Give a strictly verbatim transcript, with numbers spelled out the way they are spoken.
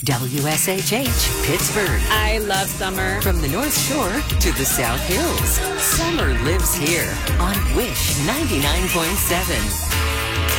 W S H H, Pittsburgh. I love summer. From the North Shore to the South Hills, summer lives here on Wish ninety-nine point seven.